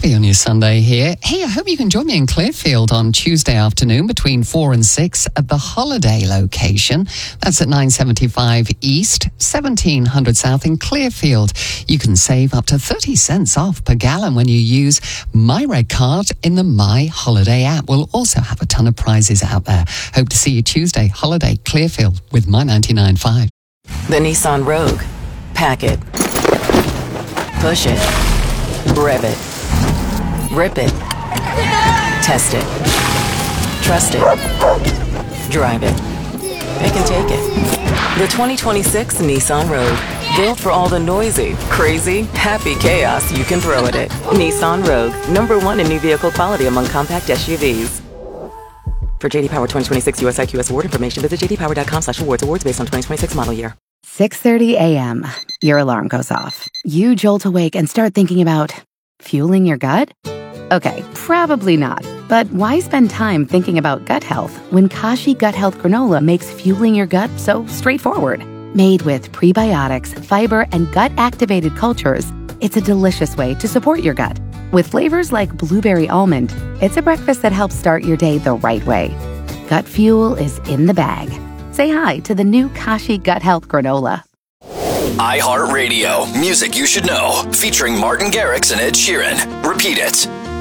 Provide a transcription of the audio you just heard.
Sophie on your Sunday here. Hey, I hope you can join me in Clearfield on Tuesday afternoon between 4 and 6 at the Holiday location. That's at 975 East, 1700 South in Clearfield. You can save up to 30 cents off per gallon when you use My Red Card in the My Holiday app. We'll also have a ton of prizes out there. Hope to see you Tuesday, Holiday, Clearfield with My 99.5. The Nissan Rogue. Pack it. Push it. Rev it. Rip it. Test it. Trust it. Drive it. It can take it. The 2026 Nissan Rogue. Built for all the noisy, crazy, happy chaos you can throw at it. Nissan Rogue. #1 in new vehicle quality among compact SUVs. For JD Power 2026 US IQS award information, visit jdpower.com/awards. Awards based on 2026 model year. 6:30 a.m. Your alarm goes off. You jolt awake and start thinking about fueling your gut? Okay, probably not. But why spend time thinking about gut health when Kashi Gut Health Granola makes fueling your gut so straightforward? Made with prebiotics, fiber, and gut-activated cultures, it's a delicious way to support your gut. With flavors like blueberry almond, it's a breakfast that helps start your day the right way. Gut fuel is in the bag. Say hi to the new Kashi Gut Health Granola. iHeartRadio, music you should know, featuring Martin Garrix and Ed Sheeran. Repeat it.